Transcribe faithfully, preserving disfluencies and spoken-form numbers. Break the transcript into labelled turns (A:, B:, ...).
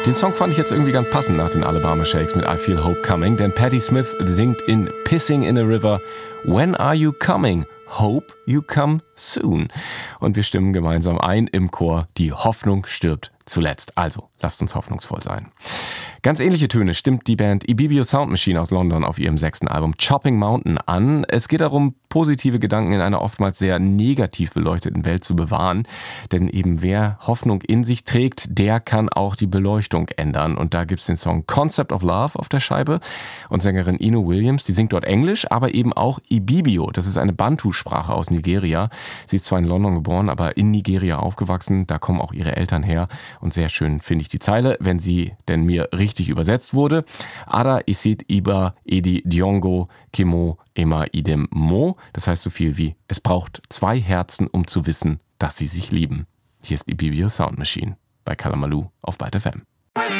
A: Den Song fand ich jetzt irgendwie ganz passend nach den Alabama Shakes mit I Feel Hope Coming, denn Patti Smith singt in Pissing in a River When Are You Coming? Hope You Come Soon. Und wir stimmen gemeinsam ein im Chor, die Hoffnung stirbt zuletzt. Also, lasst uns hoffnungsvoll sein. Ganz ähnliche Töne stimmt die Band Ibibio Sound Machine aus London auf ihrem sechsten Album Chopping Mountain an. Es geht darum, positive Gedanken in einer oftmals sehr negativ beleuchteten Welt zu bewahren. Denn eben wer Hoffnung in sich trägt, der kann auch die Beleuchtung ändern. Und da gibt's den Song Concept of Love auf der Scheibe. Und Sängerin Ino Williams, die singt dort Englisch, aber eben auch Ibibio. Das ist eine Bantu-Sprache aus Nigeria. Sie ist zwar in London geboren, aber in Nigeria aufgewachsen. Da kommen auch ihre Eltern her. Und sehr schön finde ich die Zeile, wenn sie denn mir richtig übersetzt wurde. Ada isit iba edi diongo kimo ema idem mo. Das heißt so viel wie, es braucht zwei Herzen, um zu wissen, dass sie sich lieben. Hier ist Ibibio Sound Machine bei Kalamaloo auf Byte F M.